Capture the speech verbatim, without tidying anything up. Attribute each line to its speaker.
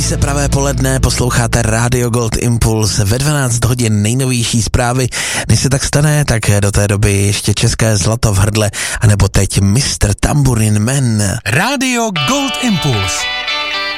Speaker 1: se pravé poledne, posloucháte Radio Gold Impulse ve dvanáct hodin nejnovější zprávy. Než se tak stane, tak do té doby ještě české zlato v hrdle, anebo teď mister Tambourine Man.
Speaker 2: Radio Gold Impulse.